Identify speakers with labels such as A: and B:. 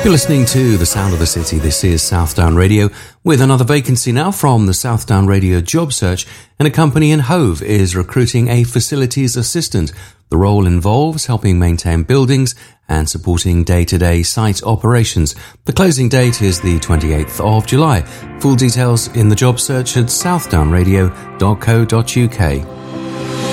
A: You're listening to The Sound of the City. This is Southdown Radio with another vacancy now from the Southdown Radio job search, and a company in Hove is recruiting a facilities assistant. The role involves helping maintain buildings and supporting day-to-day site operations. The closing date is the 28th of July. Full details in the job search at southdownradio.co.uk.